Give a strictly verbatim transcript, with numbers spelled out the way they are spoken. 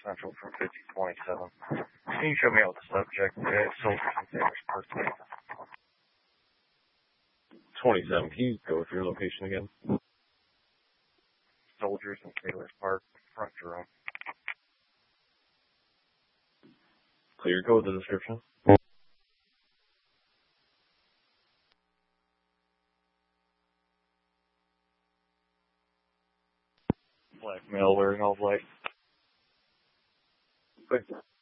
Central from fifty twenty-seven. Can you show me out the subject? Uh, Soldiers and Sailors Park, please. twenty-seven. Can you go with your location again? Soldiers and Sailors Park, front Jerome. Clear. Go with the description. Black male wearing all black. Quick.